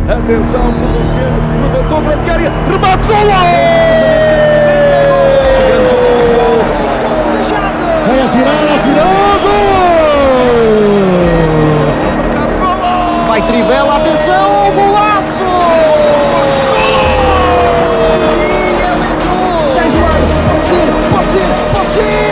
Atenção, por esquerdo, levantou para a área, remate, golo! Grande jogo de futebol. Vai atirar, golo! Vai Trivela, atenção, gol!